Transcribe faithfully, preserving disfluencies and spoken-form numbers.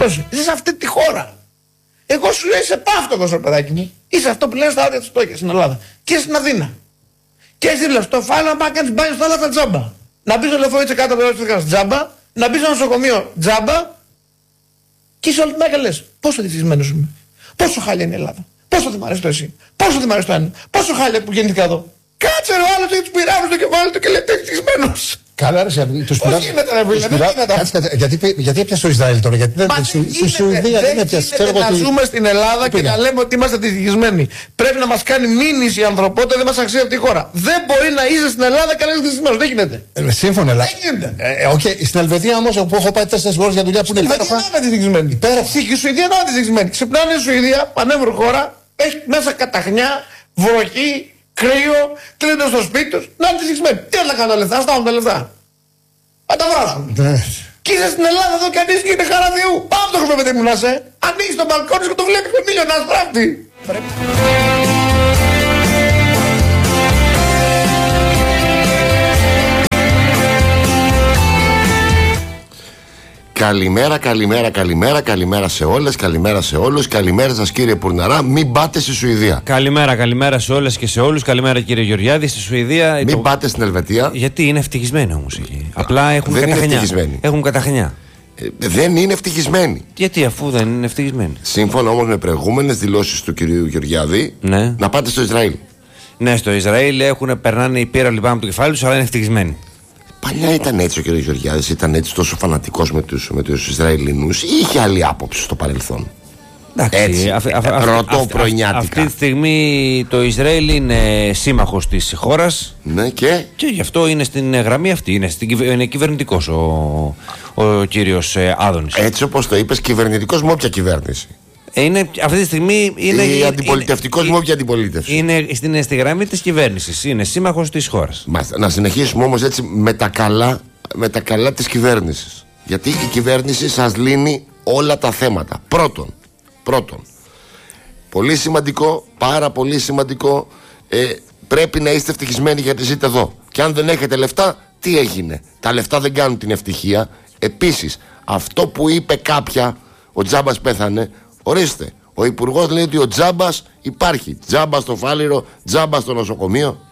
Πρόσεχε. Είσαι σε αυτή τη χώρα. Εγώ σου λέω είσαι πάυτοκος, ρε παιδάκι μου. Είσαι αυτό που λένε στα όρια της φτώχειας στην Ελλάδα. Και στην Αθήνα. Και εσύ λες στο φάλα να πάει να κάνεις μπάνιο στα άλλα τζάμπα. Να μπει στο λεωφορείο της κάτω από το τζάμπα. Να μπει στο νοσοκομείο τζάμπα. Και είσαι όλη τη μέρα και λες πόσο ευτυχισμένος είμαι. Πόσο χάλια είναι η Ελλάδα. Πόσο δεν μ' αρέσει το εσύ. Πόσο δεν μ' αρέσει το ένα. Πόσο χάλια που γεννήθηκα εδώ. Κάτσε ρε ο άλλος έχει τους πειράβους στο κεφάλι του και λέει ευτυχισμένος. Καλά, ρε, τους πώς γίνεται να βρει, δεν γίνεται. Γιατί, γιατί έπιασε το Ισραήλ τώρα, γιατί δεν στη Σουηδία δεν έπιασε. Δεν να ζούμε στην Ελλάδα και να λέμε ότι είμαστε ευτυχισμένοι. Πρέπει να μας κάνει μήνυση η ανθρωπότητα, δεν μας αξίζει αυτή η χώρα. Δεν μπορεί να είσαι στην Ελλάδα και να είσαι ευτυχισμένος. Δεν γίνεται. Ε, σύμφωνα, αλλά. Δεν γίνεται. Ε, okay. Στην Ελβετία όμως που έχω πάει τέσσερις φορές για δουλειά που είναι υπέροχα. Δεν είναι ευτυχισμένοι. Υπέροχα. Η Σουηδία δεν είναι ευτυχισμένη. Ξυπνάνε η Σουηδία, πανέμορφη χώρα, έχει μέσα καταχνιά, βροχή, κρύο, κλείνουν στο σπίτι τους. Να είναι ευτυχισμένοι. Τι να κάνουν τα λεφτά, στάουν τα λεφτά. Να τα βράσουν. Και είσαι στην Ελλάδα εδώ και αν είσαι είναι χαρά Θεού. Πάμε το χρόνο παιδί μου να σε. Ανοίγεις το μπαλκόνι και το βλέπεις με μίλιο να στράφτει. Καλημέρα, καλημέρα, καλημέρα, καλημέρα σε όλες, καλημέρα σε όλους. Καλημέρα σας κύριε Πουρναρά, μην πάτε στη Σουηδία. Καλημέρα, καλημέρα σε όλες και σε όλους. Καλημέρα κύριε Γεωργιάδη, στη Σουηδία. Μην το... πάτε στην Ελβετία. Γιατί είναι ευτυχισμένοι όμως εκεί. Απλά έχουν δεν καταχνιά. Είναι έχουν καταχνιά. Ε, δεν είναι ευτυχισμένοι. Γιατί αφού δεν είναι ευτυχισμένοι. Σύμφωνα όμως με προηγούμενες δηλώσεις του κυρίου Γεωργιάδη, ναι. να πάτε στο Ισραήλ. Ναι, στο Ισραήλ έχουν, περνάνε η πύρα λοιπόν από το κεφάλι τους, αλλά είναι ευτυχισμένοι. Παλιά ήταν έτσι ο κ. Γεωργιάδης, ήταν έτσι τόσο φανατικός με τους, με τους Ισραηλινούς ή είχε άλλη άποψη στο παρελθόν? Εντάξει, έτσι, αυ, αυ, αυ, ρωτώ πρωινιάτικα. Αυτή τη στιγμή το Ισραήλ είναι σύμμαχος της χώρας. Ναι, και? Και γι' αυτό είναι στην γραμμή αυτή, είναι, στην, είναι κυβερνητικός ο, ο κύριος Άδωνης. Έτσι όπως το είπες, κυβερνητικός με όποια κυβέρνηση. Είναι, αυτή τη στιγμή είναι. Ή αντιπολιτευτικός με όποια αντιπολίτευση. Είναι, είναι στη γραμμή της κυβέρνησης. Είναι σύμμαχος της χώρας. Μάλιστα. Να συνεχίσουμε όμως έτσι με τα καλά, με τα καλά της κυβέρνησης. Γιατί η κυβέρνηση σας λύνει όλα τα θέματα. Πρώτον, πρώτον πολύ σημαντικό, πάρα πολύ σημαντικό, ε, πρέπει να είστε ευτυχισμένοι γιατί ζείτε εδώ. Και αν δεν έχετε λεφτά, τι έγινε? Τα λεφτά δεν κάνουν την ευτυχία. Επίσης, αυτό που είπε κάποια, ο Τζάμπας πέθανε. Ορίστε, ο υπουργός λέει ότι ο Τζάμπας υπάρχει. Τζάμπα στο Φάληρο, Τζάμπα στο νοσοκομείο.